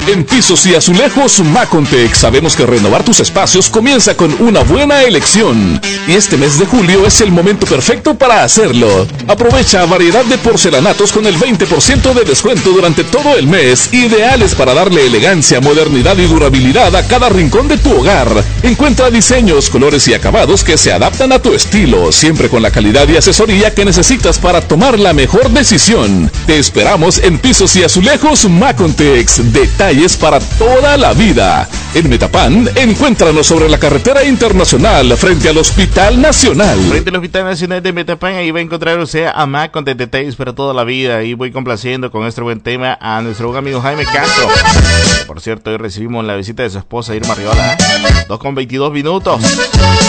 En Pisos y Azulejos Macontec sabemos que renovar tus espacios comienza con una buena elección. Y este mes de julio es el momento perfecto para hacerlo. Aprovecha variedad de porcelanatos con el 20% de descuento durante todo el mes, ideales para darle elegancia, modernidad y durabilidad a cada rincón de tu hogar. Encuentra diseños, colores y acabados que se adaptan a tu estilo, siempre con la calidad y asesoría que necesitas para tomar la mejor decisión. Te esperamos en Pisos y Azulejos Macontex, detalles para toda la vida. En Metapan, encuéntranos sobre la carretera internacional frente al Hospital Nacional. Frente al Hospital Nacional de Metapan, ahí va a encontrar usted a Macontex, detalles para toda la vida. Y voy complaciendo con este buen tema a nuestro buen amigo Jaime Castro. Por cierto, hoy recibimos la visita de su esposa Irma Riola, 2:22 minutos.